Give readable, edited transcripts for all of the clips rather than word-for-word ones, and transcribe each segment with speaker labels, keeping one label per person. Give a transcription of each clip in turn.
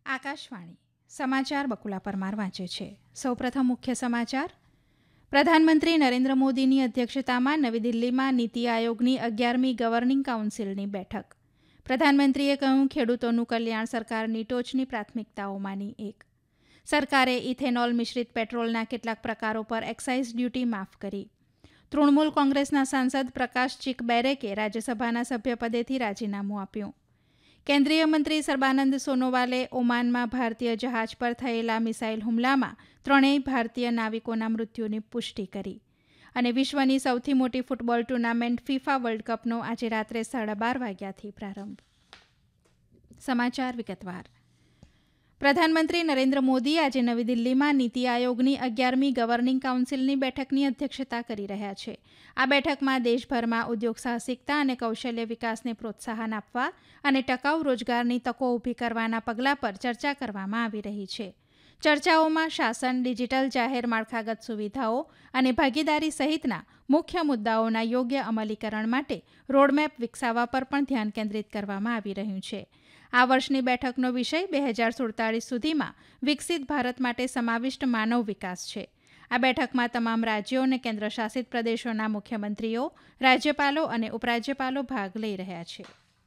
Speaker 1: આકાશવાણી સમાચાર બકુલા પરમાર વાંચે છે. સૌપ્રથમ મુખ્ય સમાચાર. પ્રધાનમંત્રી નરેન્દ્ર મોદીની અધ્યક્ષતામાં નવી દિલ્હીમાં નીતિ આયોગની 11મી ગવર્નિંગ કાઉન્સિલની બેઠક. પ્રધાનમંત્રીએ કહ્યું, ખેડૂતોનું કલ્યાણ સરકારની ટોચની પ્રાથમિકતાઓમાંની એક. સરકારે ઇથેનોલ મિશ્રિત પેટ્રોલના કેટલાક પ્રકારો પર એક્સાઇઝ ડ્યુટી માફ કરી. તૃણમૂલ કોંગ્રેસના સાંસદ પ્રકાશ ચિકબેરેકે રાજ્યસભાના સભ્યપદેથી રાજીનામું આપ્યું. કેન્દ્રીય મંત્રી સર્બાનંદ સોનોવાલે ઓમાનમાં ભારતીય જહાજ પર થયેલા મિસાઇલ હુમલામાં 3 ભારતીય નાવિકોના મૃત્યુની પુષ્ટિ કરી. અને વિશ્વની સૌથી મોટી ફૂટબોલ ટુર્નામેન્ટ ફિફા વર્લ્ડ કપનો આજે રાત્રે 12:30 વાગ્યાથી પ્રારંભ. સમાચાર વિગતવાર. પ્રધાનમંત્રી નરેન્દ્ર મોદી આજે નવી દિલ્હીમાં નીતિ આયોગની 11મી ગવર્નિંગ કાઉન્સિલની બેઠકની અધ્યક્ષતા કરી રહ્યા છે. આ બેઠકમાં દેશભરમાં ઉદ્યોગ સાહસિકતા અને કૌશલ્ય વિકાસને પ્રોત્સાહન આપવા અને ટકાઉ રોજગારની તકો ઊભી કરવાના પગલાં પર ચર્ચા કરવામાં આવી રહી છે. ચર્ચાઓમાં શાસન, ડિજિટલ જાહેર માળખાગત સુવિધાઓ અને ભાગીદારી સહિતના મુખ્ય મુદ્દાઓના યોગ્ય અમલીકરણ માટે રોડમેપ વિકસાવવા પર પણ ધ્યાન કેન્દ્રિત કરવામાં આવી રહ્યું છે. આ વર્ષની બેઠકનો વિષય 2047 સુધીમાં વિકસિત ભારત માટે સમાવિષ્ટ માનવ વિકાસ છે. આ બેઠકમાં તમામ રાજ્યો અને કેન્દ્રશાસિત પ્રદેશોના મુખ્યમંત્રીઓ, રાજ્યપાલો અને ઉપરાજ્યપાલો ભાગ લઈ રહ્યા છે.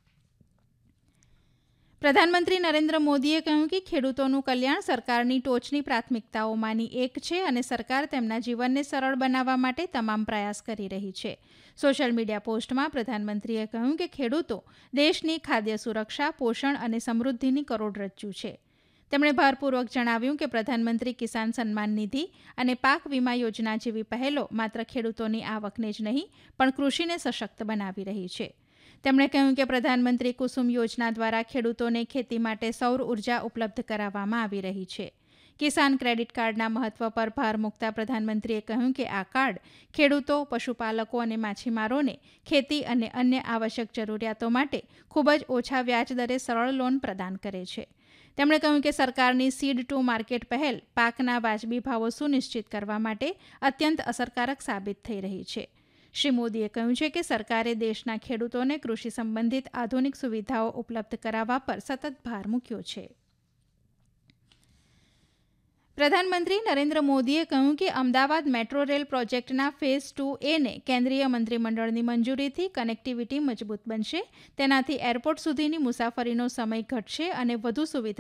Speaker 1: પ્રધાનમંત્રી નરેન્દ્ર મોદીએ કહ્યું કે ખેડૂતોનું કલ્યાણ સરકારની ટોચની પ્રાથમિકતાઓમાંની એક છે અને સરકાર તેમના જીવનને સરળ બનાવવા માટે તમામ પ્રયાસ કરી રહી છે. સોશિયલ મીડિયા પોસ્ટમાં પ્રધાનમંત્રીએ કહ્યું કે ખેડૂતો દેશની ખાદ્ય સુરક્ષા, પોષણ અને સમૃદ્ધિની કરોડરજ્જુ છે. તેમણે ભારપૂર્વક જણાવ્યું કે પ્રધાનમંત્રી કિસાન સન્માન નિધિ અને પાક વીમા યોજના જેવી પહેલો માત્ર ખેડૂતોની આવકને જ નહીં પણ કૃષિને સશક્ત બનાવી રહી છે. તેમણે કહ્યું કે પ્રધાનમંત્રી કુસુમ યોજના દ્વારા ખેડૂતોને ખેતી માટે સૌર ઉર્જા ઉપલબ્ધ કરાવવામાં આવી રહી છે. કિસાન ક્રેડિટ કાર્ડના મહત્વ પર ભાર મૂકતા પ્રધાનમંત્રીએ કહ્યું કે આ કાર્ડ ખેડૂતો, પશુપાલકો અને માછીમારોને ખેતી અને અન્ય આવશ્યક જરૂરિયાતો માટે ખૂબ જ ઓછા વ્યાજ દરે સરળ લોન પ્રદાન કરે છે. તેમણે કહ્યું કે સરકારની સીડ ટુ માર્કેટ પહેલ પાકના વાજબી ભાવો સુનિશ્ચિત કરવા માટે અત્યંત અસરકારક સાબિત થઈ રહી છે. શ્રી મોદીએ કહ્યું છે કે સરકારે દેશના ખેડૂતોને કૃષિ સંબંધિત આધુનિક સુવિધાઓ ઉપલબ્ધ કરાવવા પર સતત ભાર મૂક્યો છે. પ્રધાનમંત્રી નરેન્દ્ર મોદીએ કહ્યું કે અમદાવાદ મેટ્રો રેલ પ્રોજેક્ટના ફેઝ 2A ને કેન્દ્રીય મંત્રીમંડળની મંજૂરીથી કનેક્ટિવિટી મજબૂત બનશે. તેનાથી એરપોર્ટ સુધીની મુસાફરીનો સમય ઘટશે અને વધુ સુવિધા